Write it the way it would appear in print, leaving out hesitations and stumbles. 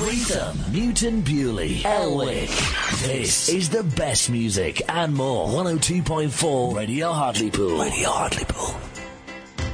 Greetham, Newton Bewley, Elwick. This is the best music and more. 102.4 Radio Hartlepool. Radio Hartlepool.